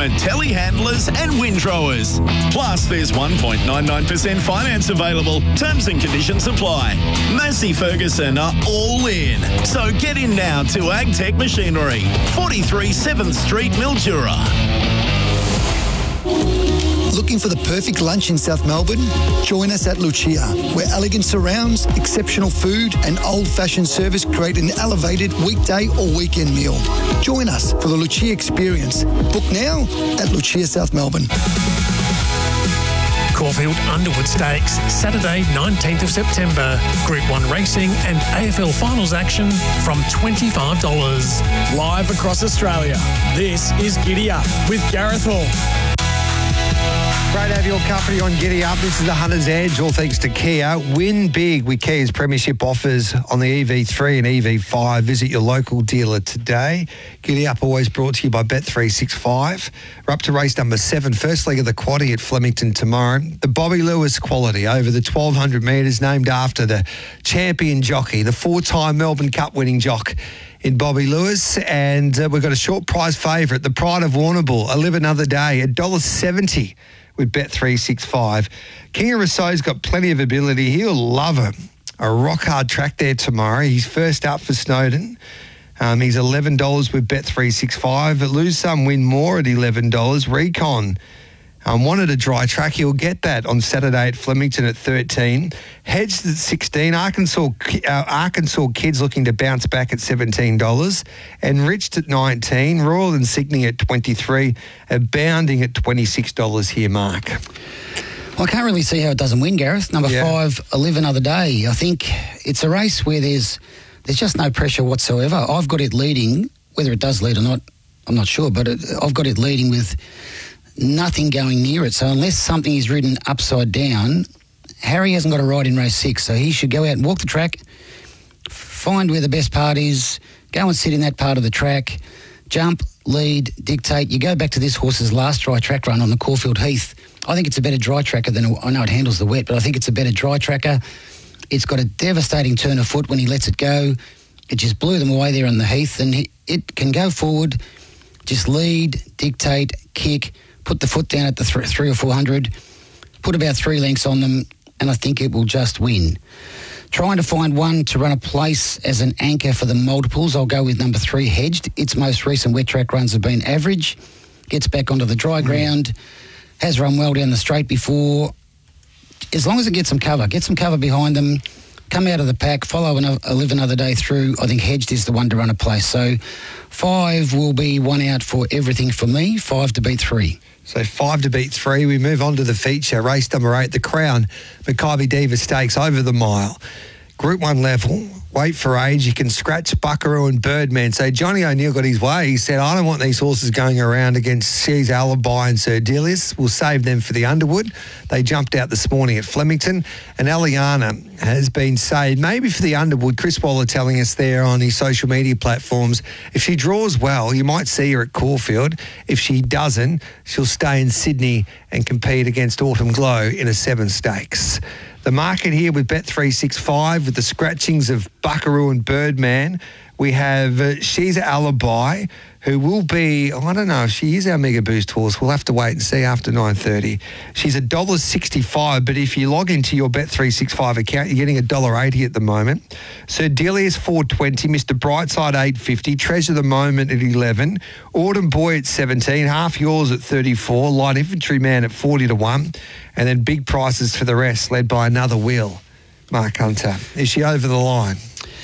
equipment, telehandlers and windrowers. Plus, there's 1.99% finance available. Terms and conditions apply. Massey Ferguson are all in. So get in now to AgTech Machinery, 43 7th Street, Mildura. Looking for the perfect lunch in South Melbourne? Join us at Lucia, where elegant surrounds, exceptional food and old-fashioned service create an elevated weekday or weekend meal. Join us for the Lucia experience. Book now at Lucia South Melbourne. Caulfield Underwood Stakes, Saturday 19th of September. Group 1 racing and AFL finals action from $25. Live across Australia, this is Giddy Up with Gareth Hall. Great to have your company on Giddy Up. This is the Hunter's Edge, all thanks to Kia. Win big with Kia's premiership offers on the EV3 and EV5. Visit your local dealer today. Giddy Up always brought to you by Bet365. We're up to race number 7, first leg of the quaddie at Flemington tomorrow. The Bobby Lewis quality over the 1,200 metres, named after the champion jockey, the 4-time Melbourne Cup winning jock in Bobby Lewis. And we've got a short prize favourite, the Pride of Warrnambool, A Live Another Day, $1.70. with Bet365. King of Rousseau's got plenty of ability. He'll love it. A rock-hard track there tomorrow. He's first up for Snowden. He's $11 with Bet365. Lose some, win more at $11. Recon wanted a dry track. He'll get that on Saturday at Flemington at 13. Hedged at 16. Arkansas Kids looking to bounce back at $17. Enriched at 19. Royal Insignia at 23. Abounding at $26 here, Mark. I can't really see how it doesn't win, Gareth. Number 5, A Live Another Day. I think it's a race where there's just no pressure whatsoever. I've got it leading. Whether it does lead or not, I'm not sure, but I've got it leading with nothing going near it. So unless something is ridden upside down, Harry hasn't got a ride in race 6, so he should go out and walk the track, find where the best part is, go and sit in that part of the track, jump, lead, dictate. You go back to this horse's last dry track run on the Caulfield Heath. I think it's a better dry tracker than, I know it handles the wet, but I think it's a better dry tracker. It's got a devastating turn of foot when he lets it go. It just blew them away there on the Heath, and it can go forward, just lead, dictate, kick, put the foot down at the 300 or 400, put about 3 lengths on them, and I think it will just win. Trying to find one to run a place as an anchor for the multiples, I'll go with number 3, Hedged. Its most recent wet track runs have been average. Gets back onto the dry ground, has run well down the straight before. As long as it gets some cover behind them, come out of the pack, follow A Live Another Day through. I think Hedged is the one to run a place. So 5 will be one out for everything for me, 5 to beat 3. So 5 to beat 3. We move on to the feature. Race number 8, the Crown Makybe Diva Stakes over the mile. Group 1 level. Wait for age. You can scratch Buckaroo and Birdman. So Johnny O'Neill got his way. He said, I don't want these horses going around against She's Alibi and Sir Delius. We'll save them for the Underwood. They jumped out this morning at Flemington. And Eliana has been saved, maybe for the Underwood. Chris Waller telling us there on his social media platforms, if she draws well, you might see her at Caulfield. If she doesn't, she'll stay in Sydney and compete against Autumn Glow in a 7 stakes. The market here with Bet365 with the scratchings of Buckaroo and Birdman. We have She's Alibi, who will be, I don't know if she is our Mega Boost horse. We'll have to wait and see after 9:30. She's $1.65, but if you log into your Bet365 account, you're getting $1.80 at the moment. Sir Delius $4.20, Mr. Brightside $8.50, Treasure the Moment at $11, Autumn Boy at $17, Half Yours at $34, Light Infantryman at $40-1, and then big prices for the rest, led by Another Wheel. Mark Hunter, is she over the line?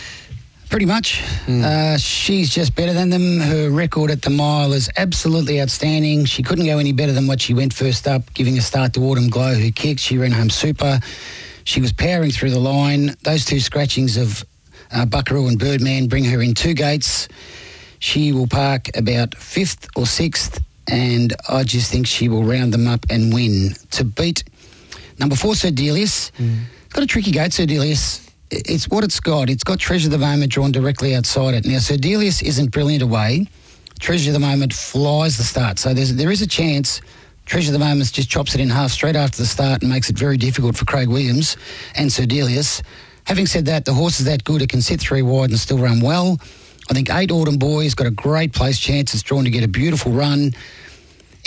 Pretty much. She's just better than them. Her record at the mile is absolutely outstanding. She couldn't go any better than what she went first up, giving a start to Autumn Glow, who kicked. She ran home super. She was powering through the line. Those 2 scratchings of Buckaroo and Birdman bring her in 2 gates. She will park about 5th or 6th, and I just think she will round them up and win. To beat number 4, Sir Delius. Got a tricky gate, Sir Delius. It's what it's got. It's got Treasure the Moment drawn directly outside it. Now, Sir Delius isn't brilliant away. Treasure the Moment flies the start. So there is a chance Treasure the Moment just chops it in half straight after the start and makes it very difficult for Craig Williams and Sir Delius. Having said that, the horse is that good. It can sit 3 wide and still run well. I think 8 Autumn Boy has got a great place chance. It's drawn to get a beautiful run.